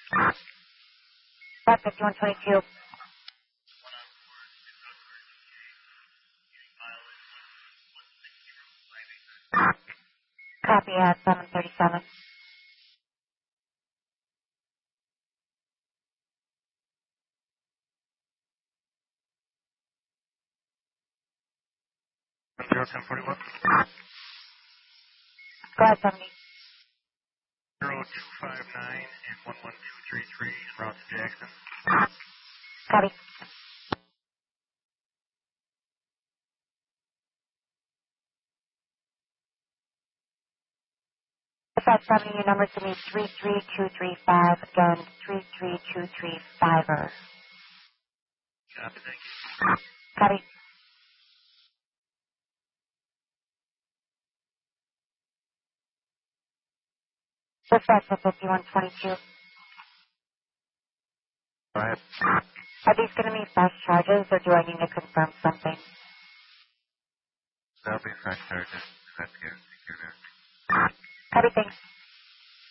Flight 5122. Copy at 737. Zero 1041. Go ahead, 70. 0259 and 11233 en route to Jackson. Copy. Flight 70, your number to me is 33235. Again, 33235. Copy, thank you. Copy. Dispatch at 5122. Go ahead. Are these going to be fast charges, or do I need to confirm something? That'll be fast charges. That's good. Secure there. Copy, thanks.